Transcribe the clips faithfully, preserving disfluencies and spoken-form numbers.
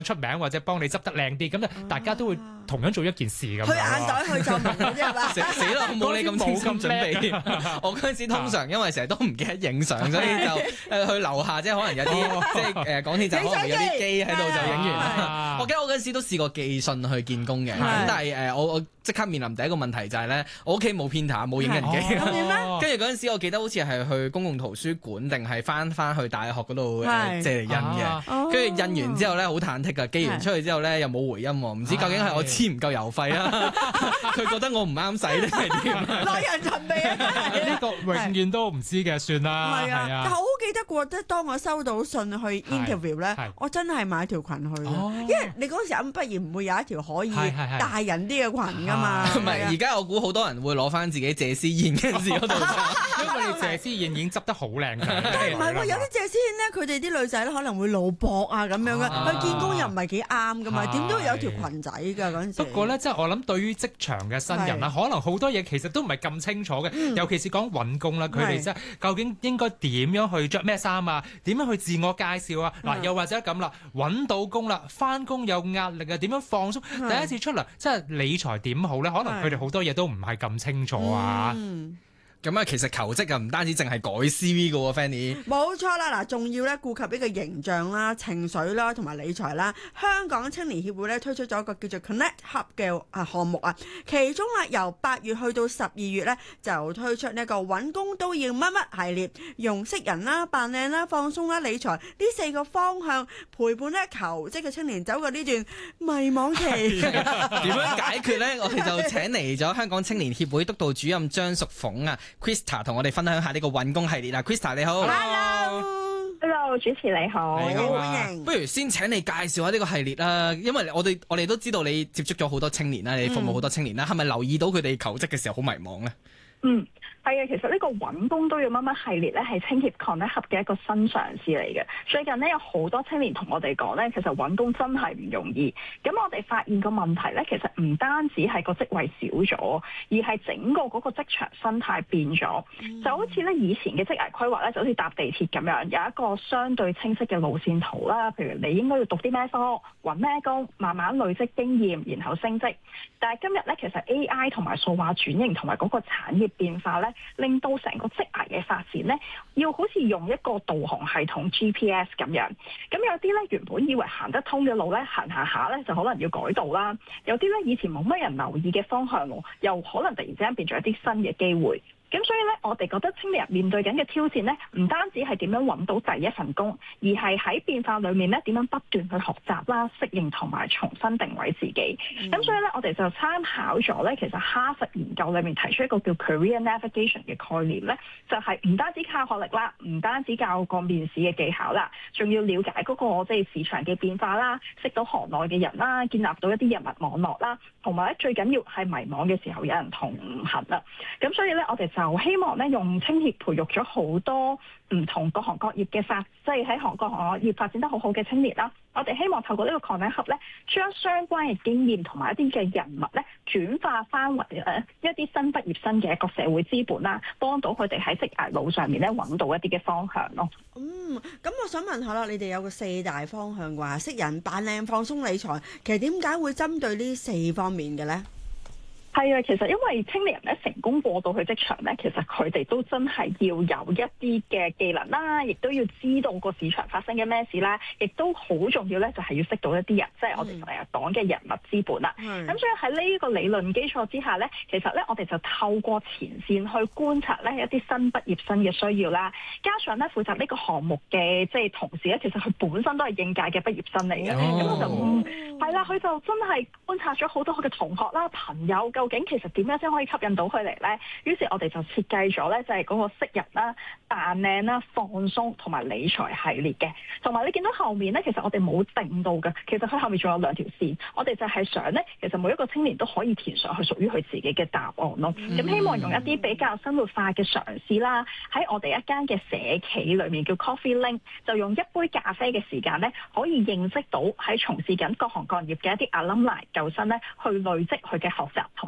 出名或者幫你執得靚啲，咁啊大家都會同樣做一件事咁。 去眼袋去皺紋嗰啲係嘛？ 死死啦！我冇你咁精心準備。我嗰陣時通常因為成日都唔記得影相，所以就誒去樓下，即係可能有啲即係誒港鐵站可能有啲機喺度就影完啦。我記得我嗰陣時都試過寄信去見工嘅，咁但係誒我我即刻面臨第一個問題就係咧，我屋企冇 printer 冇影印機。 咁點咧？ 跟住嗰陣時我記得好似係去公共圖書館定係翻翻去大學嗰度誒借嚟印嘅。跟住印完之後咧好忐忑㗎，寄完出去之後咧又冇回音喎，唔知究竟係我黐唔夠郵費啊？佢覺得我唔啱使定係點？ 耐人尋味啊！ 呢個永遠都唔知嘅，算啦。 係啊，但係我好記得過，即係當我收到信去 interview 咧，我真係買條裙去，因為你嗰時啱畢業唔會有一條可以大人啲嘅裙㗎嘛。 唔係，而家我估好多人會攞翻自己謝師宴嗰陣時嗰度， 因為你謝師宴已經執得好靚㗎。 唔係喎，有啲謝師宴咧，佢哋啲女仔咧可能會露膊啊咁樣嘅，去見工又唔係幾啱㗎嘛，點都有條裙仔㗎嗰陣時。 不過咧，即係我諗對於職場嘅新人啦，可能好多嘢其實都唔係咁清楚嘅，尤其是講揾工啦，佢哋即係究竟應該點樣去着咩衫啊？點樣去自我介紹啊？嗱，又或者咁啦，揾到工啦，翻工有壓力啊，點樣放鬆？第一次出嚟，即係理財點好咧？可能佢哋好多嘢都唔係咁清楚啊。 咁啊，其實求職啊，唔單止淨係改 C V 㗎喎 Fanny。 冇錯啦，嗱，仲要咧顧及呢個形象啦、情緒啦同埋理財啦。香港青年協會咧推出咗一個叫做 Connect Hub 嘅啊項目啊，其中啊由八月去到十二月咧就推出呢個揾工都要乜乜系列，用識人啦、扮靚啦、放鬆啦、理財呢四個方向陪伴咧求職嘅青年走過呢段迷茫期。 點樣解決咧？我哋就請嚟咗香港青年協會督導主任張淑鳳啊。Krista 同我哋分享下呢個揾工系列啊 Krista 你好 ，Hello，Hello， 主持你好， 你好歡迎。 不如先請你介紹下呢個系列啦，因為我哋我哋都知道你接觸咗好多青年啦，你服務好多青年啦，係咪、嗯、留意到佢哋求職嘅時候好迷茫咧？ 嗯。係啊，其實呢個揾工都要乜乜系列咧，係青協 Connect Hub 嘅一個新嘗試嚟嘅。最近呢，有好多青年同我哋講咧，其實揾工真係唔容易。咁我哋發現個問題咧，其實唔單止係個職位少咗，而係整個嗰個職場生態變咗。嗯、就好似咧以前嘅職涯規劃咧，就好似搭地鐵咁樣，有一個相對清晰嘅路線圖啦。譬如你應該要讀啲咩科，揾咩工，慢慢累積經驗，然後升職。但係今日咧，其實 A I 同埋數碼轉型同埋嗰個產業變化咧，令到成個職涯嘅發展咧，要好似用一個導航系統 G P S 咁樣。咁有啲咧原本以為行得通嘅路咧，行下下咧就可能要改道啦。有啲咧以前冇乜人留意嘅方向喎，又可能突然之間變咗一啲新嘅機會。咁所以咧，我哋覺得青年人面對緊嘅挑戰咧，唔單止係點樣揾到第一份工，而係喺變化裏面咧，點樣不斷去學習啦、適應同埋重新定位自己。咁、嗯、所以咧，我哋就參考咗咧，其實哈佛研究裏面提出一個叫 Career Navigation 嘅概念咧，就係、是、唔單止靠學歷啦，唔單止教個面試嘅技巧啦，仲要了解嗰個即係市場嘅變化啦，識到行內嘅人啦，建立到一啲人脈網絡啦，同埋咧最緊要係迷茫嘅時候有人同行啦。咁所以咧，我哋就就希望咧用青協培育咗好多唔同各行各業嘅發，即係喺行各行各業發展得好好嘅青年啦。我哋希望透過呢個 Connect Hub 咧，將相關嘅經驗同埋一啲嘅人物咧，轉化翻為誒一啲新畢業生嘅一個社會資本啦，幫到佢哋喺職涯路上面咧揾到一啲嘅方向咯。 嗯，咁我想問下啦，你哋有個四大方向話識人、扮靚、放鬆、理財，其實點解會針對呢四方面嘅咧？ 係啊，其實因為青年人咧成功過到去職場咧，其實佢哋都真係要有一啲嘅技能啦，亦都要知道個市場發生嘅咩事啦，亦都好重要咧，就係要識到一啲人，即係我哋成日講嘅人物資本啦。咁、嗯、所以喺呢個理論基礎之下咧，其實咧我哋就透過前線去觀察咧一啲新畢業生嘅需要啦，加上咧負責呢個項目嘅即係同事咧，其實佢本身都係應屆嘅畢業生嚟嘅，咁、哦、我就係啦，佢、嗯、就真係觀察咗好多佢嘅同學啦、朋友。究竟其實點樣先可以吸引到佢嚟呢？於是我哋就設計咗咧，就係嗰個識人啦、扮靚啦、放鬆同埋理財系列嘅。同埋你見到後面咧，其實我哋冇定到嘅，其實佢後面仲有兩條線。我哋就係想咧，其實每一個青年都可以填上去屬於佢自己嘅答案咯。咁、嗯、希望用一啲比較生活化嘅嘗試啦，喺我哋一間嘅社企裏面叫 Coffee Link， 就用一杯咖啡嘅時間咧，可以認識到喺從事緊各行各業嘅一啲 alumni 舊生咧，去累積佢嘅學習同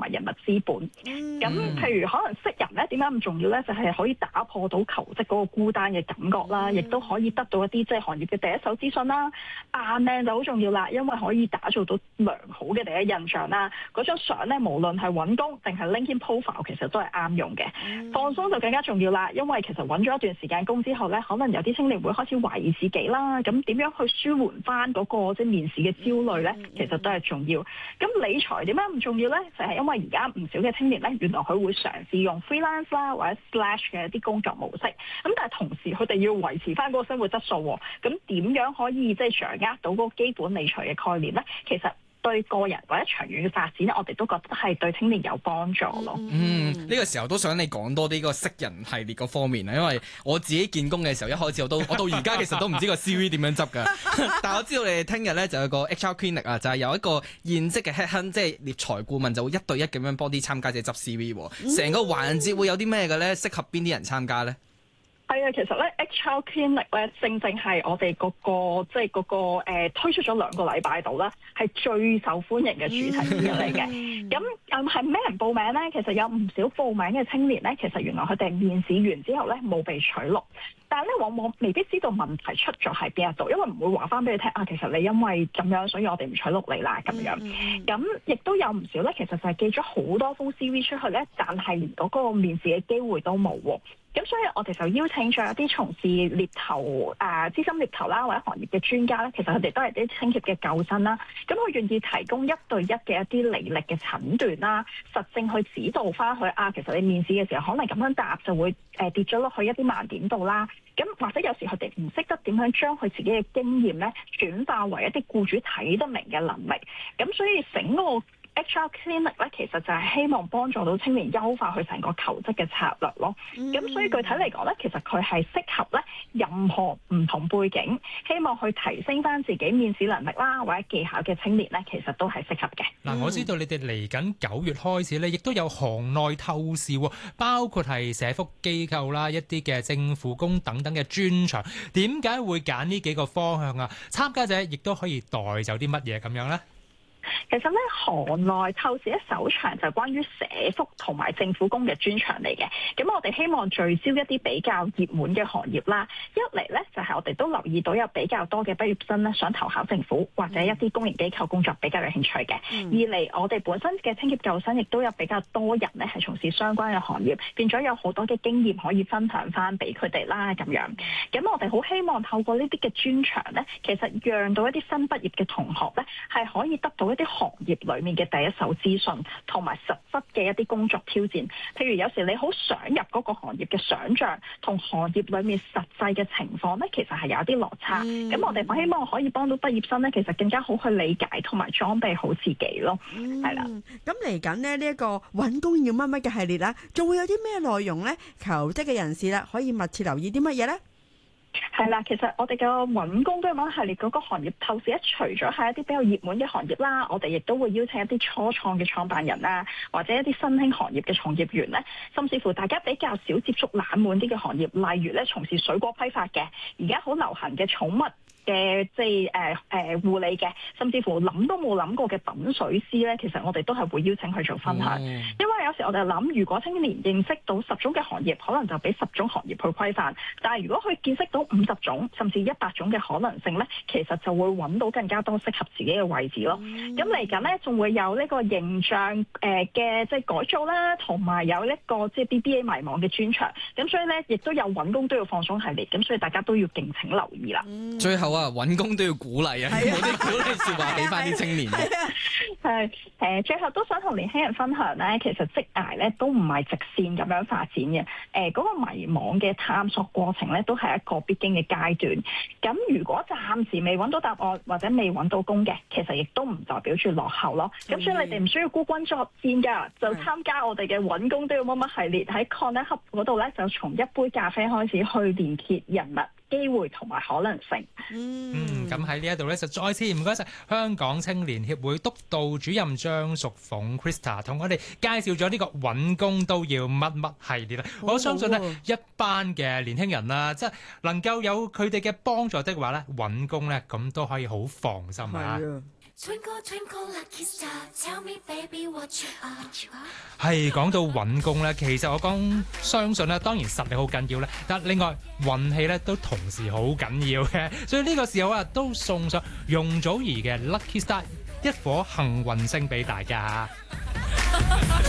埋人脈資本。咁、嗯、譬如可能識人咧，點解咁重要咧？就係、是、可以打破到求職嗰個孤單嘅感覺啦，亦都、嗯、可以得到一啲即係行業嘅第一手資訊啦。扮靚就好重要啦，因為可以打造到良好嘅第一印象啦。嗰張相咧，無論係揾工定係 LinkedIn profile，其實都係啱用嘅。嗯、放鬆就更加重要啦，因為其實揾咗一段時間工之後咧，可能有啲青年會開始懷疑自己啦。咁點樣去舒緩翻嗰個即係面試嘅焦慮咧？其實都係重要。咁理財點解唔重要咧？就係、是、因為而家唔少嘅青年咧，原來佢會嘗試用 freelance 啦或者 slash 嘅一啲工作模式。咁但係同時佢哋要維持翻嗰個生活質素喎。咁點樣可以即係掌握到嗰個基本理財嘅概念咧？其實對個人或者長遠嘅發展咧，我哋都覺得係對青年有幫助咯。 嗯，呢、這個時候都想你講多啲個識人系列個方面啊，因為我自己見工嘅時候，一開始我都我到而家其實都唔知個 C V 點樣執㗎，但係我知道你哋聽日咧就有個 H R clinic 啊，就係有一個現職嘅 head hunt，即係獵才顧問，就會一對一咁樣幫啲參加者執 C V。成個環節會有啲咩嘅咧？適合邊啲人參加咧？ 係啊，其實咧 H R Clinic 咧，正正係我哋嗰、那個即係嗰個、呃、推出咗兩個禮拜度啦，係最受歡迎嘅主題之一嚟嘅。咁誒係咩人報名咧？其實有唔少報名嘅青年咧，其實原來佢哋面試完之後咧冇被取錄，但係咧往往未必知道問題出咗喺邊一度，因為唔會話翻俾你聽啊。其實你因為咁樣，所以我哋唔取錄你啦咁樣。咁亦都有唔少咧，其實就係寄咗好多封 C V 出去咧，但係連嗰個面試嘅機會都冇喎。咁所以我哋就邀請咗一啲從事獵頭啊、資深獵頭啦或者行業嘅專家咧，其實佢哋都係啲青協嘅救生啦。咁佢願意提供一對一嘅一啲履歷嘅診斷啦，實證去指導翻佢啊。其實你面試嘅時候可能咁樣答就會誒跌咗落去一啲盲點度啦。咁或者有時佢哋唔識得點樣將佢自己嘅經驗咧轉化為一啲僱主睇得明嘅能力。咁所以整個H R Clinic 咧，其實就係希望幫助到青年優化佢成個求職嘅策略咯。咁、嗯、所以具體嚟講咧，其實佢係適合咧任何唔同背景，希望去提升翻自己面試能力啦或者技巧嘅青年咧，其實都係適合嘅。 嗱、嗯，我知道你哋嚟緊九月開始咧，亦都有行內透視，包括係社福機構啦、一啲嘅政府工等等嘅專長。點解會揀呢幾個方向啊？參加者亦都可以帶走啲乜嘢咁樣咧？ 其實咧，行內透視一首場就係關於社福同埋政府工嘅專長嚟嘅。咁我哋希望聚焦一啲比較熱門嘅行業啦。一嚟咧就係、是、我哋都留意到有比較多嘅畢業生咧想投考政府或者一啲公營機構工作比較有興趣嘅。嗯、二嚟我哋本身嘅青協救生亦都有比較多人咧係從事相關嘅行業，變咗有好多嘅經驗可以分享翻俾佢哋啦咁樣。咁我哋好希望透過呢啲嘅專長咧，其實讓到一啲新畢業嘅同學咧係可以得到一啲行業裡面嘅第一手資訊同埋實質嘅一啲工作挑戰，譬如有時你好想入嗰個行業嘅想像同行業裡面實際嘅情況咧，其實係有啲落差。咁、嗯、我哋希望可以幫到畢業生咧，其實更加好去理解同埋裝備好自己咯。係啦、嗯， 咁嚟緊呢，呢一個揾工要乜乜嘅系列啦，仲會有啲咩內容咧？求職嘅人士啦，可以密切留意啲乜嘢咧？ 係啦，其實我哋嘅揾工都有乜系列嗰個行業透視，一除咗係一啲比較熱門嘅行業啦，我哋亦都會邀請一啲初創嘅創辦人啦，或者一啲新興行業嘅從業員咧，甚至乎大家比較少接觸冷門啲嘅行業，例如咧從事水果批發嘅，而家好流行嘅寵物嘅即係誒誒護理嘅，甚至乎諗都冇諗過嘅品水師咧，其實我哋都係會邀請佢做分享。嗯、因為有時我哋諗，如果青年認識到十種嘅行業，可能就俾十種行業去規範；但係如果佢見識到五十種甚至一百種嘅可能性咧，其實就會揾到更加多適合自己嘅位置咯。咁嚟緊咧，仲會有呢個形象誒嘅即係改造啦，同埋有一個即係 B B A 迷惘嘅專長。咁所以咧，亦都有揾工都要放鬆系列。咁所以大家都要敬請留意啦。 嗯、最後啊，揾工都要鼓勵啊，有冇啲鼓勵説話俾翻啲青年？ 係誒，最後都想同年輕人分享咧，其實職涯咧都唔係直線咁樣發展嘅。誒、呃，嗰、那個迷惘嘅探索過程咧，都係一個必經嘅階段。咁如果暫時未揾到答案或者未揾到工嘅，其實亦都唔代表住落後咯。咁、嗯、所以你哋唔需要孤軍作戰㗎，就參加我哋嘅揾工都要乜乜系列，喺 Connect Hub 嗰度咧，就從一杯咖啡開始去連結人物、機會同埋可能性。 嗯，咁喺呢一度咧，就再次唔該晒香港青年協會督導主任張淑鳳 Krista 同我哋介紹咗呢個揾工都要乜乜系列啦。好好，我相信呢一班嘅年輕人啦，即係能夠有佢哋嘅幫助的話咧，揾工咧咁都可以好放心啊。 Twinkle, twinkle, lucky star, tell me, baby, what you are. 係講到揾工咧，其實我講相信咧，當然實力好緊要咧，但另外運氣咧都同時好緊要嘅，所以呢個時候啊，都送上容祖兒嘅 Lucky Star 一顆幸運星俾大家。